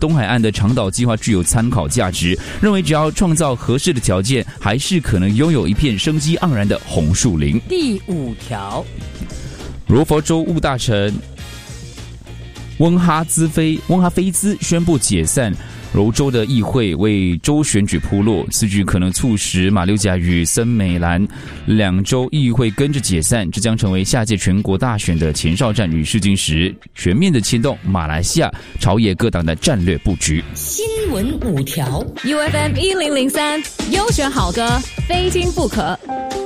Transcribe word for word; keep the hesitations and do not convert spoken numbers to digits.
东海岸的长岛计划具有参考价值，认为只要创造合适的条件，还是可能拥有一片生机盎然的红树林。 第五条， 罗佛州务大臣温哈兹菲温哈菲兹宣布解散柔州的议会，为州选举铺路。此举可能促使马六甲与森美兰两州议会跟着解散，这将成为下届全国大选的前哨战与试金石，全面的牵动马来西亚朝野各党的战略布局。 新闻五条 ，U F M 一零零三，优选好歌，非听不可。